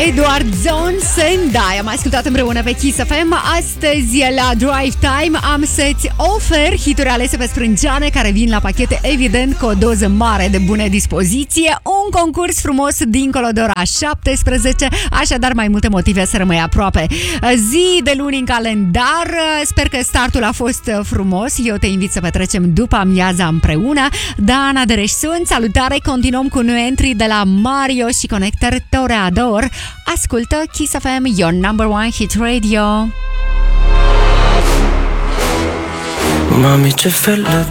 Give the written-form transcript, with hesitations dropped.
Edward Johnson, da, am ascultat împreună pe Kiss FM. Astăzi la Drive Time am să-ți ofer hituri alese pe sprânceane care vin la pachete, evident, cu o doză mare de bună dispoziție. Un concurs frumos dincolo de ora 17, așadar mai multe motive să rămâi aproape. Zi de luni în calendar, sper că startul a fost frumos. Eu te invit să petrecem după amiaza împreună. Dana Dereș sunt, salutare, continuăm cu new entry de la Mario și Connector Toreador. Ascultă Kiss FM, your number one hit radio. Mami, ce fel